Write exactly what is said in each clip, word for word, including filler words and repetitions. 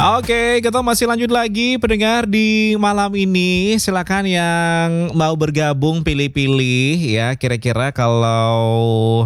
Oke, kita masih lanjut lagi pendengar di malam ini. Silakan yang mau bergabung pilih-pilih ya. Kira-kira kalau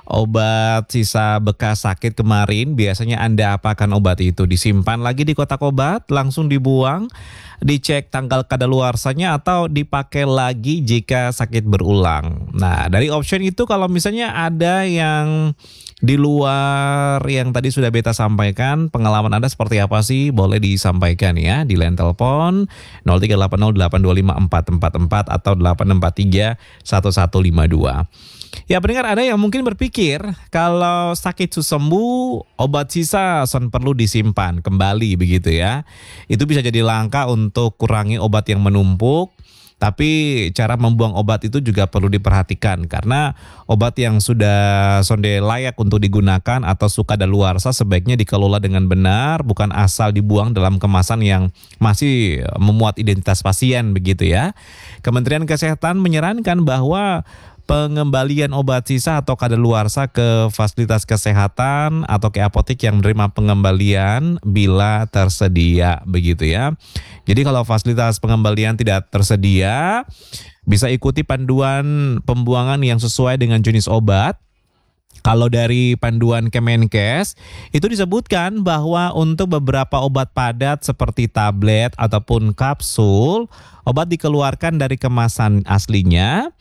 obat sisa bekas sakit kemarin, biasanya Anda apakan obat itu? Disimpan lagi di kotak obat, langsung dibuang, dicek tanggal kadaluarsanya, atau dipakai lagi jika sakit berulang. Nah, dari option itu kalau misalnya ada yang di luar yang tadi sudah beta sampaikan, pengalaman Anda seperti apa sih? Boleh disampaikan ya di line telepon nol tiga delapan nol delapan dua lima empat empat empat atau delapan empat tiga satu satu lima dua. Ya pendengar, ada yang mungkin berpikir kalau sakit sembuh, obat sisa son perlu disimpan kembali begitu ya. Itu bisa jadi langkah untuk kurangi obat yang menumpuk. Tapi cara membuang obat itu juga perlu diperhatikan karena obat yang sudah sonde layak untuk digunakan atau suka kadaluarsa sebaiknya dikelola dengan benar, bukan asal dibuang dalam kemasan yang masih memuat identitas pasien begitu ya. Kementerian Kesehatan menyarankan bahwa pengembalian obat sisa atau kadaluarsa ke fasilitas kesehatan atau ke apotek yang menerima pengembalian bila tersedia begitu ya. Jadi kalau fasilitas pengembalian tidak tersedia, bisa ikuti panduan pembuangan yang sesuai dengan jenis obat. Kalau dari panduan Kemenkes, itu disebutkan bahwa untuk beberapa obat padat seperti tablet ataupun kapsul, obat dikeluarkan dari kemasan aslinya,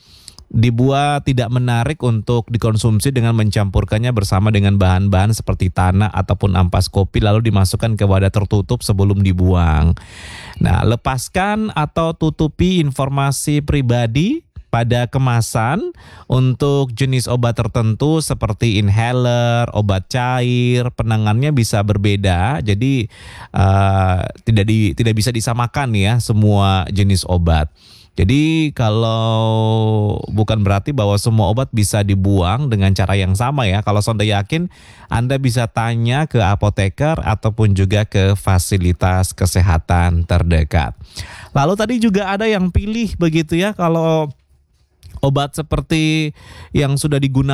dibuat tidak menarik untuk dikonsumsi dengan mencampurkannya bersama dengan bahan-bahan seperti tanah ataupun ampas kopi lalu dimasukkan ke wadah tertutup sebelum dibuang. Nah, lepaskan atau tutupi informasi pribadi pada kemasan untuk jenis obat tertentu seperti inhaler, obat cair, penanganannya bisa berbeda. Jadi uh, tidak di, tidak bisa disamakan ya semua jenis obat. Jadi kalau bukan berarti bahwa semua obat bisa dibuang dengan cara yang sama ya. Kalau Sonda yakin, Anda bisa tanya ke apoteker ataupun juga ke fasilitas kesehatan terdekat. Lalu tadi juga ada yang pilih begitu ya, kalau obat seperti yang sudah digunakan